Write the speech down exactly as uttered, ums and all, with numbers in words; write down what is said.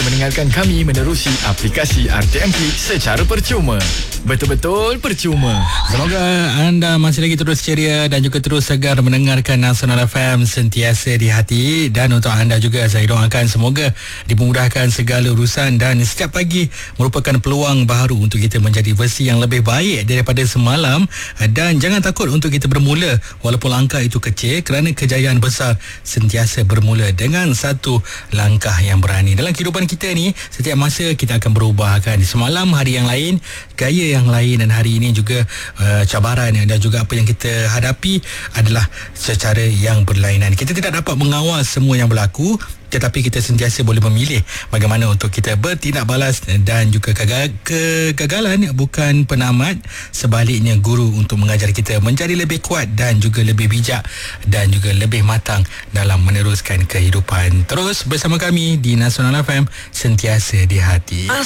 mendengarkan kami menerusi aplikasi R T M P secara percuma. Betul-betul percuma. Semoga anda masih lagi terus ceria dan juga terus segar mendengarkan Nasional F M sentiasa di hati. Dan untuk anda juga, saya doakan semoga dimudahkan segala urusan dan setiap pagi merupakan peluang baru untuk kita menjadi versi yang lebih baik daripada semalam. Dan jangan takut untuk kita bermula walaupun langkah itu kecil, kerana kejayaan besar sentiasa bermula dengan satu langkah yang berani. Dalam kehidupan kita ni, setiap masa kita akan berubah kan. Semalam hari yang lain, gaya yang lain, dan hari ini juga uh, cabaran dan juga apa yang kita hadapi adalah secara yang berlainan. Kita tidak dapat mengawal semua yang berlaku, tetapi kita sentiasa boleh memilih bagaimana untuk kita bertindak balas. Dan juga kegal- kegagalan bukan penamat, sebaliknya guru untuk mengajar kita menjadi lebih kuat dan juga lebih bijak dan juga lebih matang dalam meneruskan kehidupan. Terus bersama kami di Nasional F M, sentiasa di hati.